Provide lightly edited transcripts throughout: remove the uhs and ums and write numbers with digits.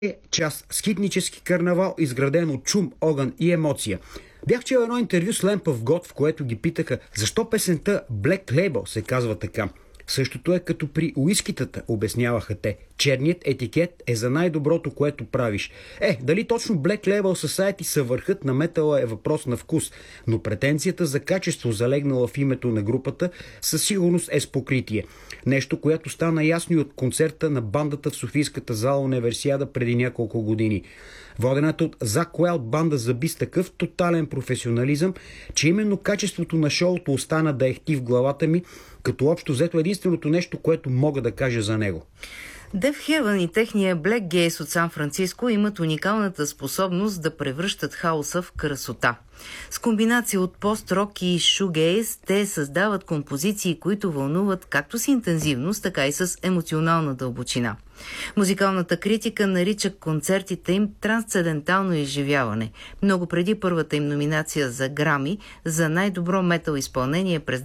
час скитнически карнавал, изграден от шум, огън и емоция. Бях чел едно интервю с Lamp of God, в което ги питаха защо песента Black Label се казва така. Същото е като при уискитата, обясняваха те. Черният етикет е за най-доброто, което правиш. Дали точно Black Label Society са върхът на метала е въпрос на вкус, но претенцията за качество, залегнала в името на групата, със сигурност е с покритие. Нещо, което стана ясно и от концерта на бандата в Софийската зала Универсиада преди няколко години. Водената от Зак Уайлд банда заби с такъв тотален професионализъм, че именно качеството на шоуто остана да ехти в главата ми, като общо взето единственото нещо, което мога да кажа за него. Deaf Heaven и техния Black Gaze от Сан Франциско имат уникалната способност да превръщат хаоса в красота. С комбинация от пост-рок и шугейз те създават композиции, които вълнуват както с интензивност, така и с емоционална дълбочина. Музикалната критика нарича концертите им трансцендентално изживяване, много преди първата им номинация за Грами за най-добро метал изпълнение през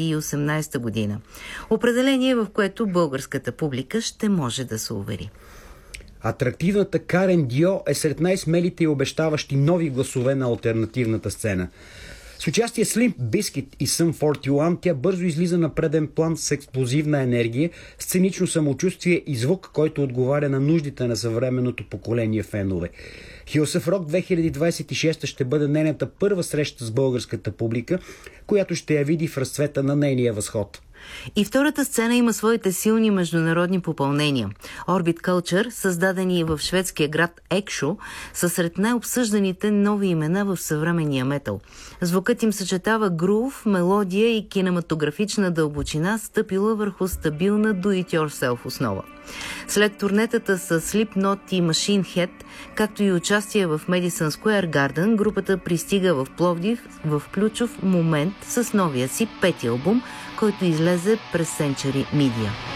2018 година. Определение, в което българската публика ще може да се увери. Атрактивната Карен Дио е сред най-смелите и обещаващи нови гласове на алтернативната сцена. С участие с Limp Bizkit и Sum 41 тя бързо излиза на преден план с експлозивна енергия, сценично самочувствие и звук, който отговаря на нуждите на съвременното поколение фенове. Hills of Rock 2026 ще бъде нейната първа среща с българската публика, която ще я види в разцвета на нейния възход. И втората сцена има своите силни международни попълнения. Orbit Culture, създадени в шведския град Екшо, са сред най-обсъжданите нови имена в съвременния метал. Звукът им съчетава грув, мелодия и кинематографична дълбочина, стъпила върху стабилна do-it-yourself основа. След турнетата с Slipknot и Machine Head, както и участие в Madison Square Garden, групата пристига в Пловдив в ключов момент с новия си пети албум, който излезе през Century Media.